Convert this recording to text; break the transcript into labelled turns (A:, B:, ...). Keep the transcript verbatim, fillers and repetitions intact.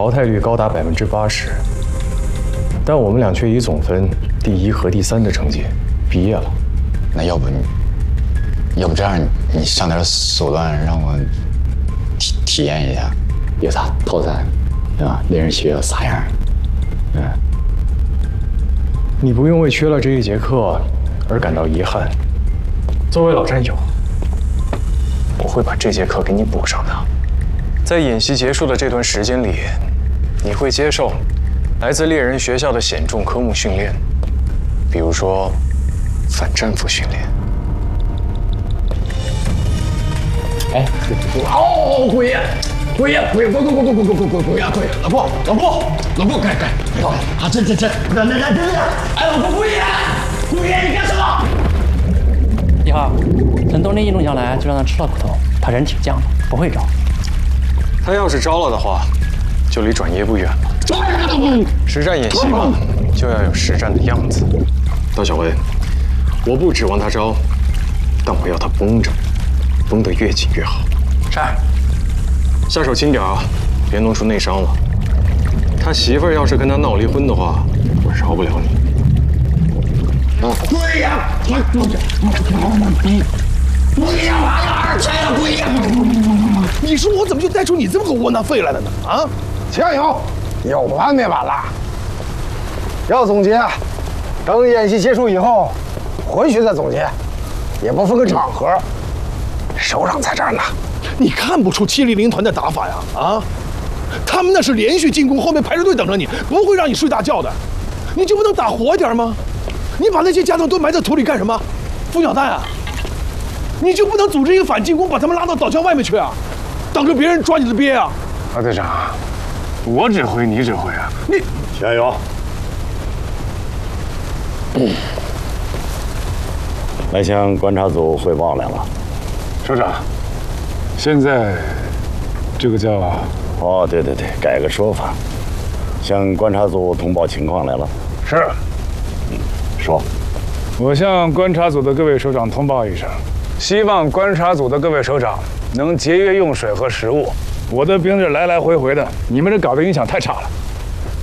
A: 淘汰率高达百分之八十，但我们俩却以总分第一和第三的成绩毕业了。
B: 那要不你，要不这样，你上点手段让我体体验一下，有啥套餐，对吧？猎人学啥样？嗯，
A: 你不用为缺了这一节课而感到遗憾。作为老战友，我会把这节课给你补上的。在演习结束的这段时间里，你会接受来自猎人学校的险重科目训练，比如说反战俘训练。
C: 哎，哦，鬼爷，鬼爷，鬼爷，鬼鬼鬼鬼鬼鬼鬼鬼鬼爷，鬼爷，老婆，老婆，老婆，该该，啊，这这这，来来来，这这，哎，老婆，鬼爷，鬼爷，你干什么？
D: 一号，等冬天一弄下来，就让他吃了苦头。他人挺犟的，不会招。
A: 他要是招了的话，就离转业不远了。实战演习嘛，就要有实战的样子。大小薇，我不指望他招，但我要他绷着，绷得越紧越好。
D: 是。
A: 下手轻点啊，别弄出内伤了。他媳妇儿要是跟他闹离婚的话，我饶不了你。啊！
C: 鬼呀！鬼呀！娃呀！二拆了！鬼呀！你说我怎么就带出你这么个窝囊废来了呢？啊！
E: 加油，有完没完了？要总结，等演习结束以后，回去再总结，也不分个场合。首长在这儿呢，
C: 你看不出七零零团的打法呀？啊！他们那是连续进攻，后面排着队等着你，不会让你睡大觉的。你就不能打活一点吗？你把那些家当都埋在土里干什么？孵鸟蛋啊！你就不能组织一个反进攻，把他们拉到岛礁外面去啊？等着别人抓你的鳖啊！
F: 大队长，我指挥你指挥啊！
C: 你
E: 加油！
G: 嗯，来向观察组汇报来了。
F: 首长，现在这个叫……
G: 哦，对对对，改个说法，向观察组通报情况来了。
F: 是。
G: 嗯，说。
F: 我向观察组的各位首长通报一声，希望观察组的各位首长能节约用水和食物。我的兵这来来回回的，你们这搞得影响太差了。